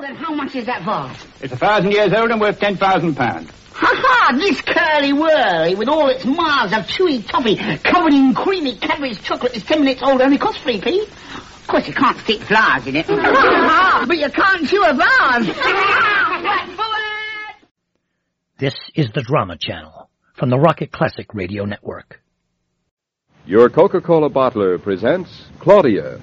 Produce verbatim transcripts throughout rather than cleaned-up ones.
and how much is that vase? It's a thousand years old and worth ten thousand pounds. Ha-ha! This curly-whirly, with all its miles of chewy toffee covered in creamy Cadbury's chocolate, is ten minutes old, only costs three p. Of course, you can't stick flowers in it. But you can't chew a vase. This is the Drama Channel from the Rocket Classic Radio Network. Your Coca-Cola bottler presents Claudia.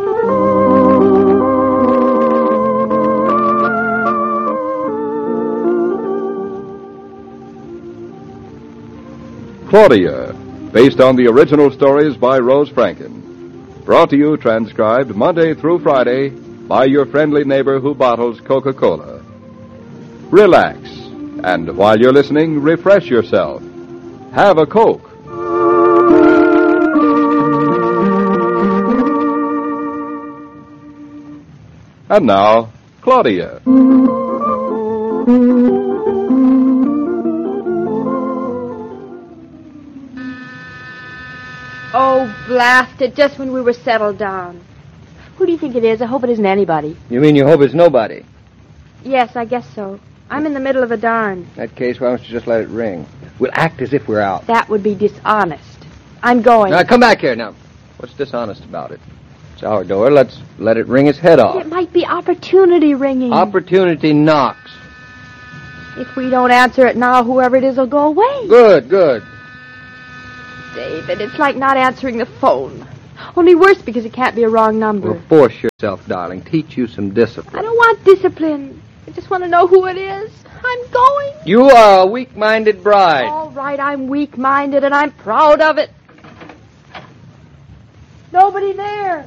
Claudia, based on the original stories by Rose Franken. Brought to you, transcribed Monday through Friday by your friendly neighbor who bottles Coca-Cola. Relax, and while you're listening, refresh yourself. Have a Coke. And now, Claudia. Oh, blast it, just when we were settled down. Who do you think it is? I hope it isn't anybody. You mean you hope it's nobody? Yes, I guess so. I'm in the middle of a darn. In that case, why don't you just let it ring? We'll act as if we're out. That would be dishonest. I'm going. Now, come back here. Now, what's dishonest about it? It's our door. Let's let it ring its head off. It might be opportunity ringing. Opportunity knocks. If we don't answer it now, whoever it is will go away. Good, good. David, it's like not answering the phone. Only worse because it can't be a wrong number. Well, force yourself, darling. Teach you some discipline. I don't want discipline. I just want to know who it is. I'm going. You are a weak-minded bride. All right, I'm weak-minded, and I'm proud of it. Nobody there.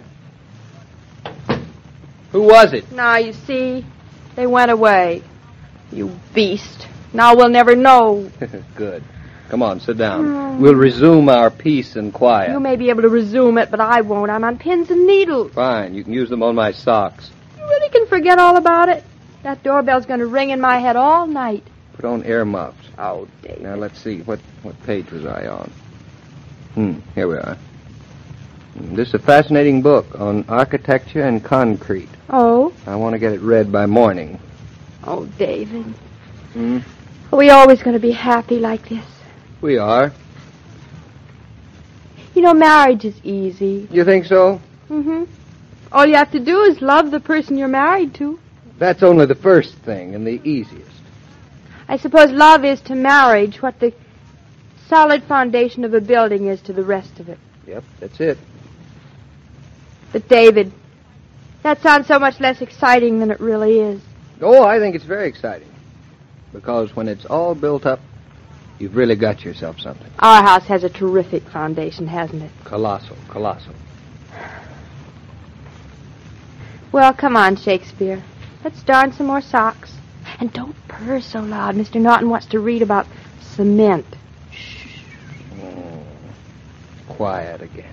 Who was it? Now, you see, they went away. You beast. Now we'll never know. Good. Come on, sit down. Mm. We'll resume our peace and quiet. You may be able to resume it, but I won't. I'm on pins and needles. Fine. You can use them on my socks. You really can forget all about it. That doorbell's going to ring in my head all night. Put on ear muffs. Oh, David. Now, let's see. What, what page was I on? Hmm, here we are. This is a fascinating book on architecture and concrete. Oh? I want to get it read by morning. Oh, David. Hmm? Are we always going to be happy like this? We are. You know, marriage is easy. You think so? Mm-hmm. All you have to do is love the person you're married to. That's only the first thing and the easiest. I suppose love is to marriage what the solid foundation of a building is to the rest of it. Yep, that's it. But, David, that sounds so much less exciting than it really is. Oh, I think it's very exciting. Because when it's all built up, you've really got yourself something. Our house has a terrific foundation, hasn't it? Colossal, colossal. Well, come on, Shakespeare. Let's darn some more socks. And don't purr so loud. Mister Norton wants to read about cement. Shh. Oh, quiet again.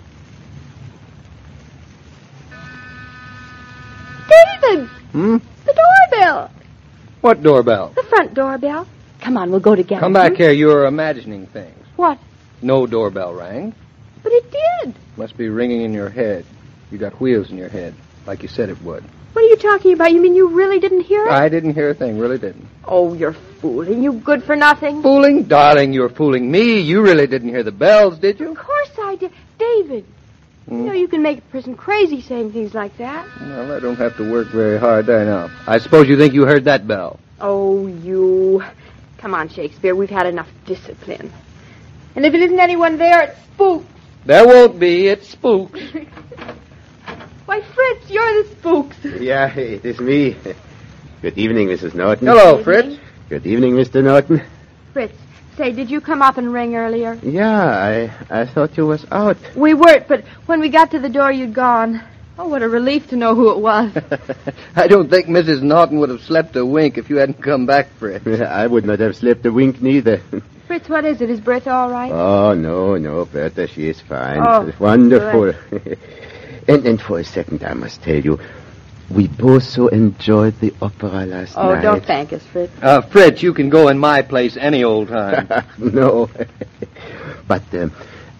David! Hmm? The doorbell. What doorbell? The front doorbell. Come on, we'll go together. Come back here. You're imagining things. What? No doorbell rang. But it did. Must be ringing in your head. You got wheels in your head, like you said it would. What are you talking about? You mean you really didn't hear it? I didn't hear a thing, really didn't. Oh, you're fooling. You good for nothing. Fooling? Darling, you're fooling me. You really didn't hear the bells, did you? Of course I did. David, hmm? You know you can make a person crazy saying things like that. Well, I don't have to work very hard, I know. I suppose you think you heard that bell. Oh, you. Come on, Shakespeare. We've had enough discipline. And if it isn't anyone there, it's spooks. There won't be. It's spooks. Why, Fritz, you're the spooks. Yeah, it is me. Good evening, Missus Norton. Hello, Fritz. Good evening, Mister Norton. Fritz, say, did you come up and ring earlier? Yeah, I I thought you was out. We weren't, but when we got to the door, you'd gone. Oh, what a relief to know who it was. I don't think Missus Norton would have slept a wink if you hadn't come back, Fritz. I would not have slept a wink neither. Fritz, what is it? Is Bertha all right? Oh, no, no, Bertha, she is fine. Oh, it's wonderful. and, and for a second, I must tell you, we both so enjoyed the opera last oh, night. Oh, don't thank us, Fritz. Uh, Fritz, you can go in my place any old time. No. But um,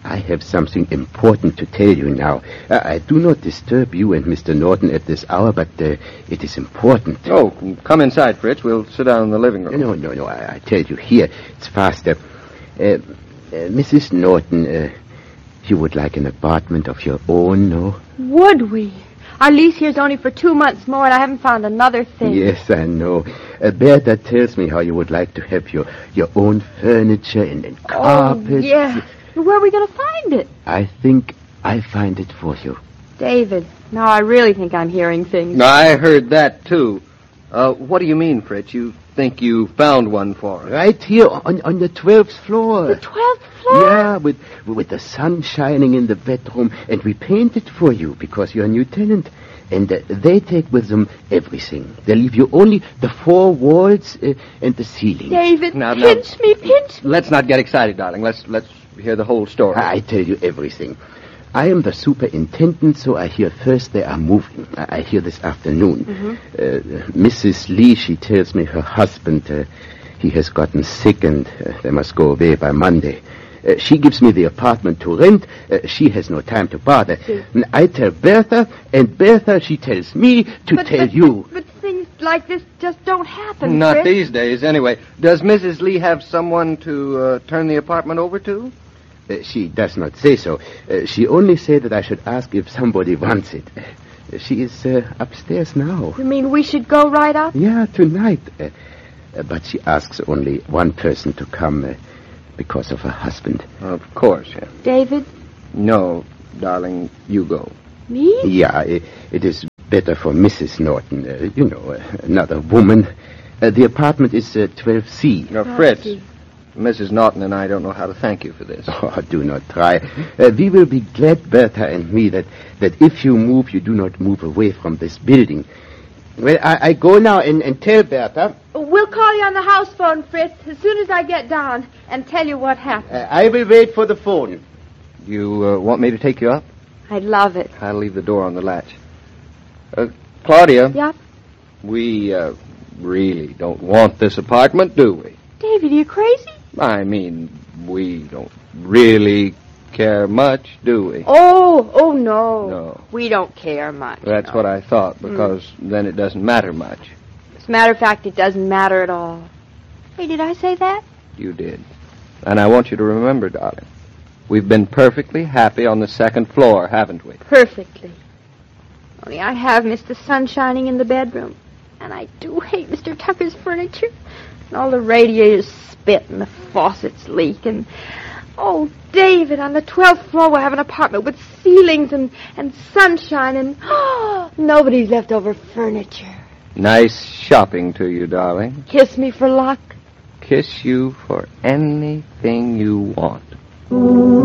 I have something important to tell you now. Uh, I do not disturb you and Mister Norton at this hour, but uh, it is important. Oh, come inside, Fritz. We'll sit down in the living room. No, no, no. I, I tell you here. It's faster. Uh, uh, Missus Norton, uh, you would like an apartment of your own, no? Would we? Our lease here's only for two months more, and I haven't found another thing. Yes, I know. Uh, Bertha tells me how you would like to have your, your own furniture and, and carpet. Oh, yeah. Where are we going to find it? I think I'll find it for you. David, now I really think I'm hearing things. I heard that, too. Uh, what do you mean, Fritz? You think you found one for us? Right here on, on the twelfth floor. The twelfth floor? Yeah, with, with the sun shining in the bedroom, and we painted for you because you're a new tenant. And uh, they take with them everything. They leave you only the four walls uh, and the ceiling. David, Now, now- pinch me, pinch me. Let's not get excited, darling. Let's let's hear the whole story. I tell you everything. I am the superintendent, so I hear first they are moving. I, I hear this afternoon. Mm-hmm. Uh, Missus Lee, she tells me her husband, uh, he has gotten sick and uh, they must go away by Monday. Uh, she gives me the apartment to rent. Uh, she has no time to bother. See. I tell Bertha, and Bertha, she tells me to But, tell but, you. But, but things like this just don't happen, Not Fritz. these days, anyway. Does Missus Lee have someone to uh, turn the apartment over to? Uh, she does not say so. Uh, she only said that I should ask if somebody wants it. Uh, she is uh, upstairs now. You mean we should go right up? Yeah, tonight. Uh, uh, but she asks only one person to come uh, because of her husband. Of course, yeah. David? No, darling, you go. Me? Yeah, it, it is better for Missus Norton. Uh, you know, uh, another woman. Uh, the apartment is uh, twelve C. Now, Oh, Fritz, gee. Missus Norton and I don't know how to thank you for this. Oh, do not try. Uh, we will be glad, Bertha and me, that, that if you move, you do not move away from this building. Well, I, I go now and, and tell Bertha. We'll call you on the house phone, Fritz, as soon as I get down and tell you what happened. Uh, I will wait for the phone. You uh, want me to take you up? I'd love it. I'll leave the door on the latch. Uh, Claudia, Yep. we uh, really don't want this apartment, do we? David, are you crazy? I mean, we don't really care much, do we? Oh, oh, no. No. We don't care much. That's no. what I thought, because then it doesn't matter much. As a matter of fact, it doesn't matter at all. Hey, did I say that? You did. And I want you to remember, darling, we've been perfectly happy on the second floor, haven't we? Perfectly. Only I have missed the sun shining in the bedroom. And I do hate Mister Tucker's furniture. And all the radiators spit and the faucets leak. And, oh, David, on the twelfth floor we'll have an apartment with ceilings and, and sunshine and oh, nobody's left over furniture. Nice shopping to you, darling. Kiss me for luck. Kiss you for anything you want.